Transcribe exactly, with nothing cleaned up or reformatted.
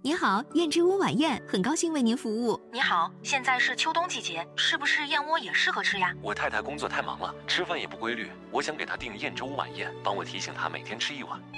你好，燕之屋晚宴，很高兴为您服务。 你好，现在是秋冬季节，是不是燕窝也适合吃呀？ 我太太工作太忙了，吃饭也不规律，我想给她订燕之屋晚宴，帮我提醒她每天吃一碗。